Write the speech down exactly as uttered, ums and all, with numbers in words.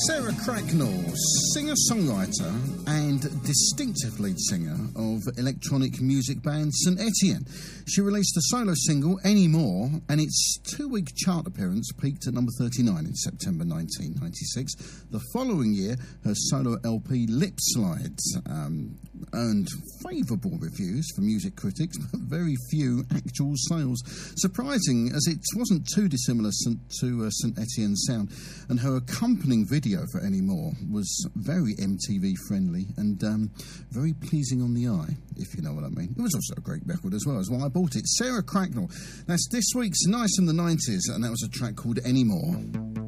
Sarah Cracknell, singer-songwriter and distinctive lead singer of electronic music band Saint Etienne. She released a solo single, Anymore, and its two-week chart appearance peaked at number thirty-nine in September nineteen ninety-six. The following year, her solo L P Lip Slides um, earned favourable reviews from music critics, but very few actual sales. Surprising, as it wasn't too dissimilar to uh, Saint Etienne's sound, and her accompanying video for Anymore was very M T V friendly and um, very pleasing on the eye, if you know what I mean. It was also a great record as well, as why I bought it. Sarah Cracknell. That's this week's Nice in the nineties, and that was a track called Anymore.